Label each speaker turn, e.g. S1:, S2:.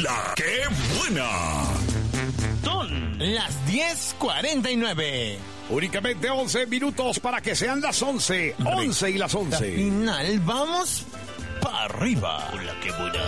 S1: ¡La qué buena!
S2: Son las 10:49.
S1: Únicamente 11 minutos para que sean las 11. 11 y las 11.
S2: Al final, vamos para arriba. ¡La qué buena!